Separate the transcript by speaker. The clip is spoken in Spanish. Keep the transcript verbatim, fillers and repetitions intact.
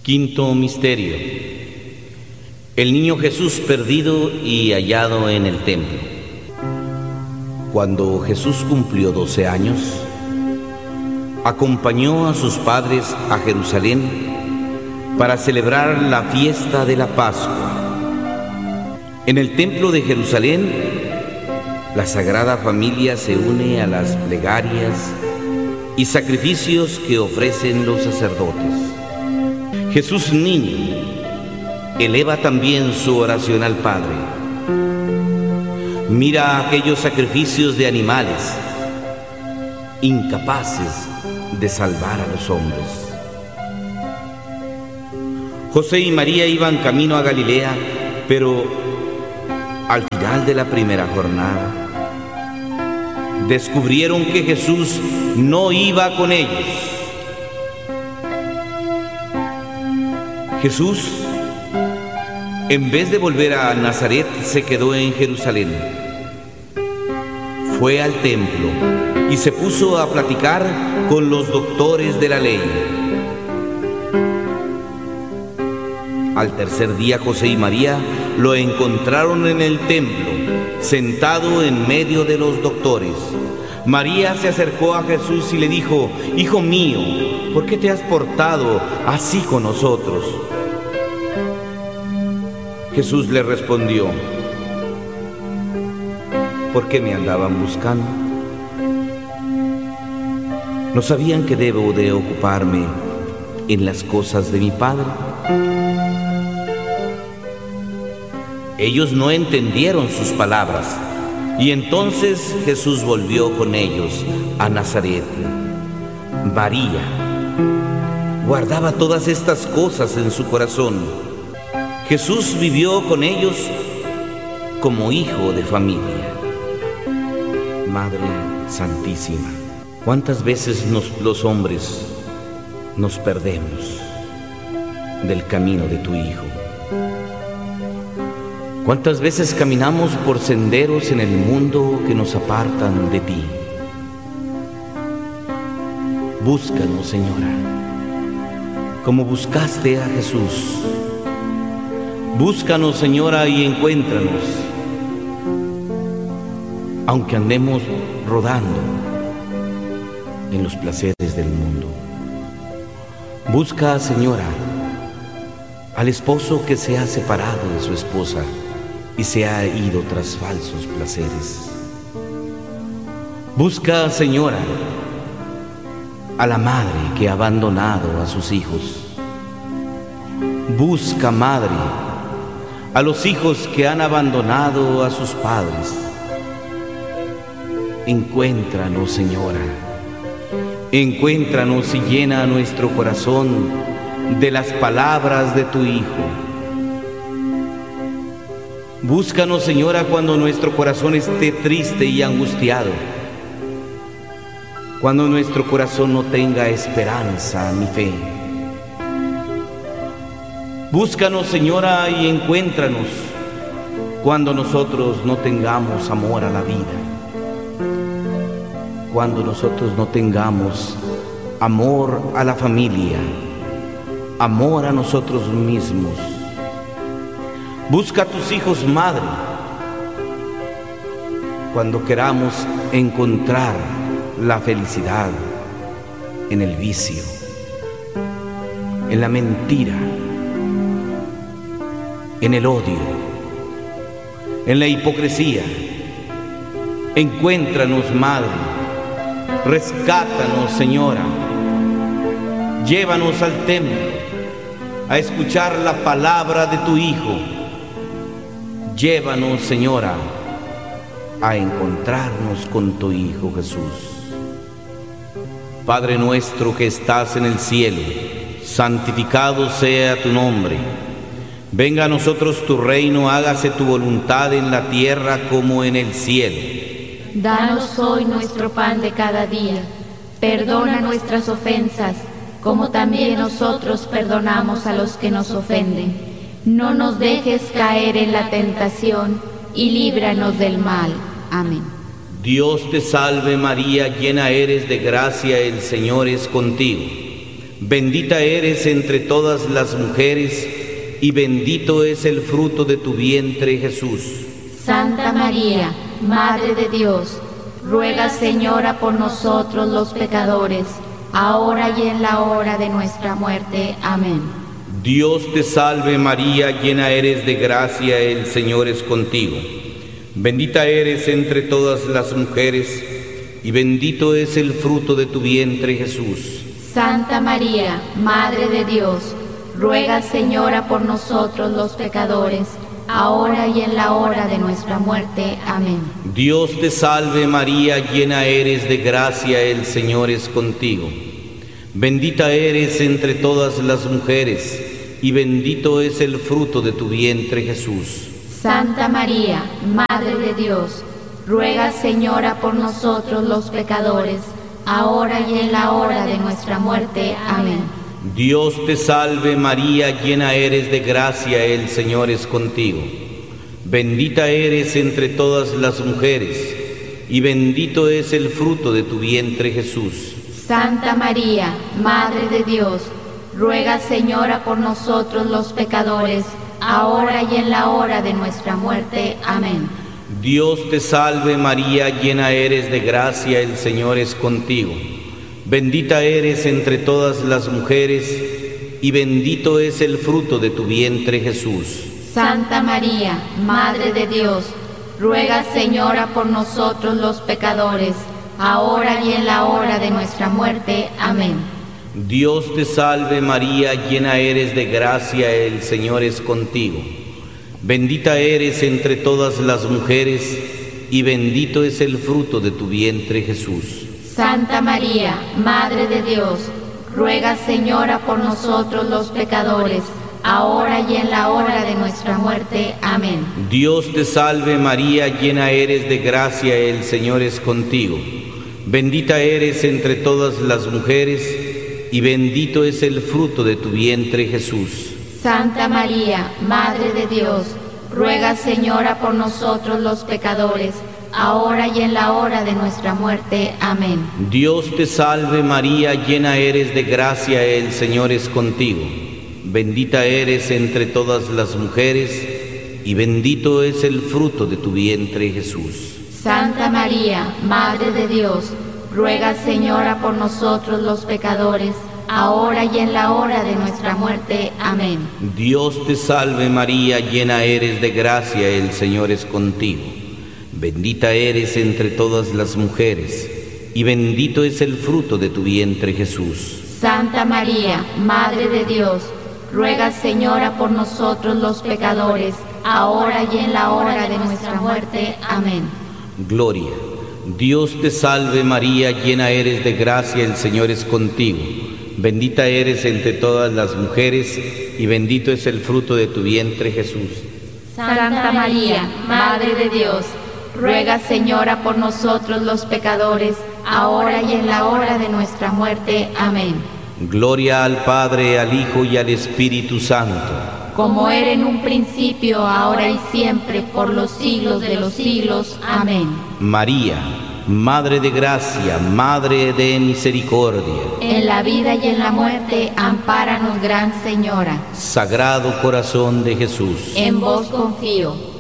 Speaker 1: Quinto misterio: el niño Jesús perdido y hallado en el templo. Cuando Jesús cumplió doce años, acompañó a sus padres a Jerusalén para celebrar la fiesta de la Pascua. En el templo de Jerusalén, la Sagrada Familia se une a las plegarias y sacrificios que ofrecen los sacerdotes. Jesús niño eleva también su oración al Padre. Mira aquellos sacrificios de animales incapaces de salvar a los hombres. José y María iban camino a Galilea, pero al final de la primera jornada descubrieron que Jesús no iba con ellos. Jesús, en vez de volver a Nazaret, se quedó en Jerusalén. Fue al templo y se puso a platicar con los doctores de la ley. Al tercer día, José y María lo encontraron en el templo, sentado en medio de los doctores. María se acercó a Jesús y le dijo: Hijo mío, ¿por qué te has portado así con nosotros? Jesús le respondió: ¿por qué me andaban buscando? ¿No sabían que debo de ocuparme en las cosas de mi Padre? Ellos no entendieron sus palabras, y entonces Jesús volvió con ellos a Nazaret. María guardaba todas estas cosas en su corazón. Jesús vivió con ellos como hijo de familia. Madre Santísima, ¿cuántas veces nos, los hombres nos perdemos del camino de tu Hijo? ¿Cuántas veces caminamos por senderos en el mundo que nos apartan de ti? Búscanos, Señora, como buscaste a Jesús. Búscanos, Señora, y encuéntranos, aunque andemos rodando en los placeres del mundo. Busca, Señora, al esposo que se ha separado de su esposa y se ha ido tras falsos placeres. Busca, Señora, a la madre que ha abandonado a sus hijos. Busca, Madre, a los hijos que han abandonado a sus padres. Encuéntranos, Señora, encuéntranos y llena nuestro corazón de las palabras de tu Hijo. Búscanos, Señora, cuando nuestro corazón esté triste y angustiado, cuando nuestro corazón no tenga esperanza ni fe. Búscanos, Señora, y encuéntranos cuando nosotros no tengamos amor a la vida, cuando nosotros no tengamos amor a la familia, amor a nosotros mismos. Busca a tus hijos, Madre, cuando queramos encontrar la felicidad en el vicio, en la mentira, en el odio, en la hipocresía. Encuéntranos, Madre, rescátanos, Señora, llévanos al templo a escuchar la palabra de tu Hijo. Llévanos, Señora, a encontrarnos con tu Hijo Jesús. Padre nuestro que estás en el cielo, santificado sea tu nombre. Venga a nosotros tu reino, hágase tu voluntad en la tierra como en el cielo.
Speaker 2: Danos hoy nuestro pan de cada día. Perdona nuestras ofensas, como también nosotros perdonamos a los que nos ofenden. No nos dejes caer en la tentación y líbranos del mal. Amén.
Speaker 1: Dios te salve María, llena eres de gracia, el Señor es contigo. Bendita eres entre todas las mujeres, y bendito es el fruto de tu vientre, Jesús.
Speaker 2: Santa María, Madre de Dios, ruega, Señora, por nosotros los pecadores, ahora y en la hora de nuestra muerte. Amén.
Speaker 1: Dios te salve María, llena eres de gracia, el Señor es contigo. Bendita eres entre todas las mujeres, y bendito es el fruto de tu vientre, Jesús.
Speaker 2: Santa María, Madre de Dios, ruega, Señora, por nosotros los pecadores, ahora y en la hora de nuestra muerte. Amén.
Speaker 1: Dios te salve María, llena eres de gracia, el Señor es contigo. Bendita eres entre todas las mujeres, y bendito es el fruto de tu vientre, Jesús.
Speaker 2: Santa María, Madre de Dios, ruega, Señora, por nosotros los pecadores, ahora y en la hora de nuestra muerte. Amén.
Speaker 1: Dios te salve María, llena eres de gracia, el Señor es contigo. Bendita eres entre todas las mujeres, y bendito es el fruto de tu vientre, Jesús.
Speaker 2: Santa María, Madre de Dios, ruega, Señora, por nosotros los pecadores, ahora y en la hora de nuestra muerte. Amén.
Speaker 1: Dios te salve María, llena eres de gracia, el Señor es contigo. Bendita eres entre todas las mujeres, y bendito es el fruto de tu vientre, Jesús.
Speaker 2: Santa María, Madre de Dios, ruega, Señora, por nosotros los pecadores, ahora y en la hora de nuestra muerte. Amén.
Speaker 1: Dios te salve María, llena eres de gracia, el Señor es contigo. Bendita eres entre todas las mujeres, y bendito es el fruto de tu vientre, Jesús.
Speaker 2: Santa María, Madre de Dios, ruega, Señora, por nosotros los pecadores, ahora y en la hora de nuestra muerte. Amén.
Speaker 1: Dios te salve María, llena eres de gracia, el Señor es contigo. Bendita eres entre todas las mujeres, y bendito es el fruto de tu vientre, Jesús.
Speaker 2: Santa María, Madre de Dios, ruega, Señora, por nosotros los pecadores, ahora y en la hora de nuestra muerte. Amén.
Speaker 1: Dios te salve María, llena eres de gracia, el Señor es contigo. Bendita eres entre todas las mujeres, y bendito es el fruto de tu vientre, Jesús.
Speaker 2: Santa María, Madre de Dios, ruega, Señora, por nosotros los pecadores, ahora y en la hora de nuestra muerte. Amén.
Speaker 1: Dios te salve María, llena eres de gracia, el Señor es contigo. Bendita eres entre todas las mujeres, y bendito es el fruto de tu vientre, Jesús.
Speaker 2: Santa María, Madre de Dios, ruega, Señora, por nosotros los pecadores, ahora y en la hora de nuestra muerte. Amén.
Speaker 1: Gloria. Dios te salve María, llena eres de gracia, el Señor es contigo. Bendita eres entre todas las mujeres, y bendito es el fruto de tu vientre, Jesús.
Speaker 2: Santa María, Madre de Dios, ruega, Señora, por nosotros los pecadores, ahora y en la hora de nuestra muerte. Amén.
Speaker 1: Gloria al Padre, al Hijo y al Espíritu Santo.
Speaker 2: Como era en un principio, ahora y siempre, por los siglos de los siglos. Amén.
Speaker 1: María, Madre de gracia, Madre de misericordia.
Speaker 2: En la vida y en la muerte, ampáranos, Gran Señora.
Speaker 1: Sagrado Corazón de Jesús.
Speaker 2: En vos confío.